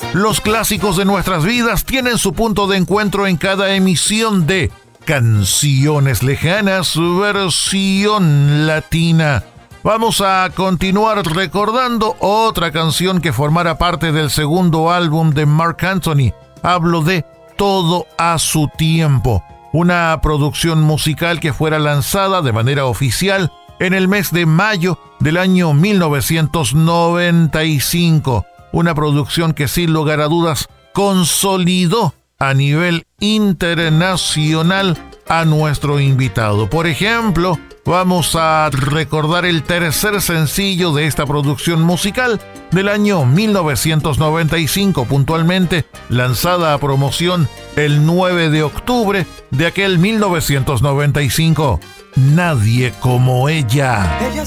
Los clásicos de nuestras vidas tienen su punto de encuentro en cada emisión de Canciones Lejanas, versión latina. Vamos a continuar recordando otra canción que formara parte del segundo álbum de Marc Anthony. Hablo de Todo a su tiempo, una producción musical que fuera lanzada de manera oficial en el mes de mayo del año 1995. Una producción que sin lugar a dudas consolidó a nivel internacional a nuestro invitado. Por ejemplo, vamos a recordar el tercer sencillo de esta producción musical del año 1995, puntualmente lanzada a promoción el 9 de octubre de aquel 1995. Nadie como ella. Ella